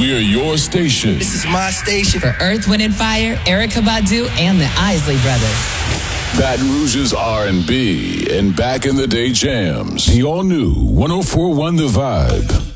We're your station. This is my station. For Earth, Wind and Fire, Erykah Badu, and the Isley Brothers. Baton Rouge's R&B and back in the day jams. The all new 104.1 The Vibe.